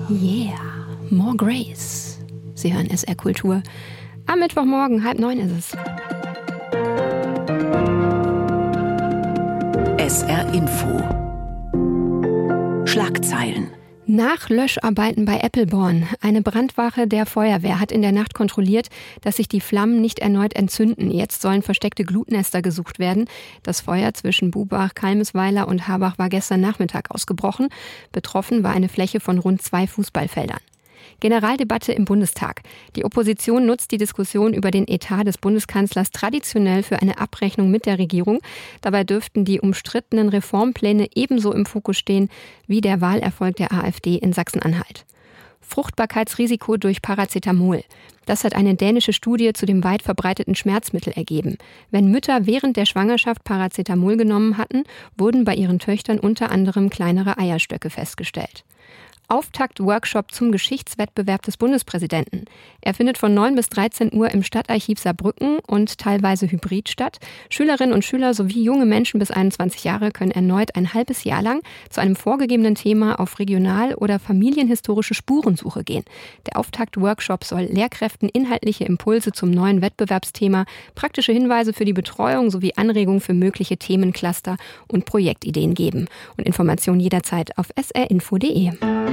Yeah, more Grace. Sie hören SR Kultur. Am Mittwochmorgen, 8:30 ist es. SR Info. Schlagzeilen. Nach Löscharbeiten bei Eppelborn. Eine Brandwache der Feuerwehr hat in der Nacht kontrolliert, dass sich die Flammen nicht erneut entzünden. Jetzt sollen versteckte Glutnester gesucht werden. Das Feuer zwischen Bubach, Kalmesweiler und Habach war gestern Nachmittag ausgebrochen. Betroffen war eine Fläche von rund 2 Fußballfeldern. Generaldebatte im Bundestag. Die Opposition nutzt die Diskussion über den Etat des Bundeskanzlers traditionell für eine Abrechnung mit der Regierung. Dabei dürften die umstrittenen Reformpläne ebenso im Fokus stehen wie der Wahlerfolg der AfD in Sachsen-Anhalt. Fruchtbarkeitsrisiko durch Paracetamol. Das hat eine dänische Studie zu dem weit verbreiteten Schmerzmittel ergeben. Wenn Mütter während der Schwangerschaft Paracetamol genommen hatten, wurden bei ihren Töchtern unter anderem kleinere Eierstöcke festgestellt. Auftakt-Workshop zum Geschichtswettbewerb des Bundespräsidenten. Er findet von 9 bis 13 Uhr im Stadtarchiv Saarbrücken und teilweise hybrid statt. Schülerinnen und Schüler sowie junge Menschen bis 21 Jahre können erneut ein halbes Jahr lang zu einem vorgegebenen Thema auf regional- oder familienhistorische Spurensuche gehen. Der Auftakt-Workshop soll Lehrkräften inhaltliche Impulse zum neuen Wettbewerbsthema, praktische Hinweise für die Betreuung sowie Anregungen für mögliche Themencluster und Projektideen geben. Und Informationen jederzeit auf srinfo.de.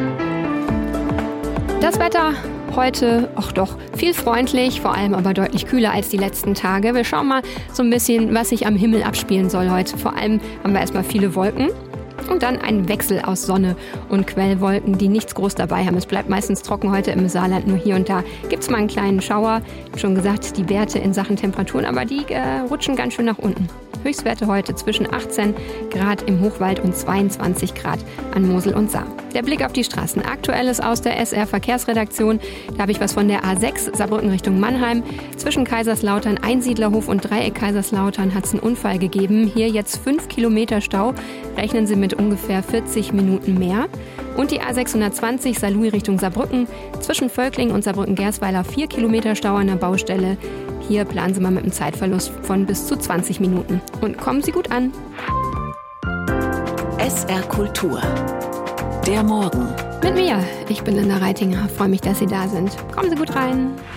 Das Wetter heute, viel freundlich, vor allem aber deutlich kühler als die letzten Tage. Wir schauen mal so ein bisschen, was sich am Himmel abspielen soll heute. Vor allem haben wir erstmal viele Wolken und dann ein Wechsel aus Sonne und Quellwolken, die nichts groß dabei haben. Es bleibt meistens trocken heute im Saarland, nur hier und da gibt es mal einen kleinen Schauer. Schon gesagt, die Werte in Sachen Temperaturen, aber die rutschen ganz schön nach unten. Höchstwerte heute zwischen 18 Grad im Hochwald und 22 Grad an Mosel und Saar. Der Blick auf die Straßen. Aktuelles aus der SR Verkehrsredaktion. Da habe ich was von der A6 Saarbrücken Richtung Mannheim. Zwischen Kaiserslautern, Einsiedlerhof und Dreieck Kaiserslautern hat es einen Unfall gegeben. Hier jetzt 5 Kilometer Stau. Rechnen Sie mit ungefähr 40 Minuten mehr. Und die A620 Saarlouis Richtung Saarbrücken. Zwischen Völkling und Saarbrücken-Gersweiler 4 Kilometer Stau an der Baustelle. Hier planen Sie mal mit einem Zeitverlust von bis zu 20 Minuten. Und kommen Sie gut an. SR Kultur. Der Morgen. Mit mir. Ich bin Linda Reitinger. Freue mich, dass Sie da sind. Kommen Sie gut rein.